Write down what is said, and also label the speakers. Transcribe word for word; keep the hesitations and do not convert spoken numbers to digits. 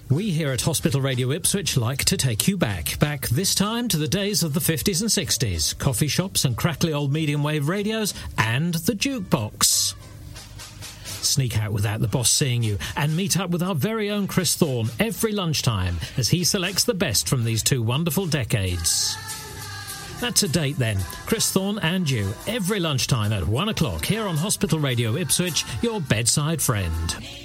Speaker 1: We here at Hospital Radio Ipswich like to take you back. Back this time to the days of the fifties and sixties. Coffee shops and crackly old medium wave radios and the jukebox. Sneak out without the boss seeing you and meet up with our very own Chris Thorne every lunchtime as he selects the best from these two wonderful decades. That's a date then. Chris Thorne and you every lunchtime at one o'clock here on Hospital Radio Ipswich, your bedside friend.